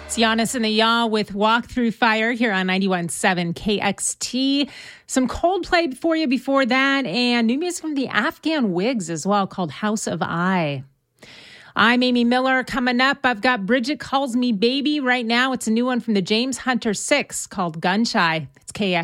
It's Giannis and the Yaw with Walk Through Fire here on 91.7 KXT. Some Coldplay for you before that, and new music from the Afghan Wigs as well, called House of I. I'm Amy Miller. Coming up, I've got Bridget Calls Me Baby. Right now, it's a new one from the James Hunter Six called Gun Shy. It's KXT.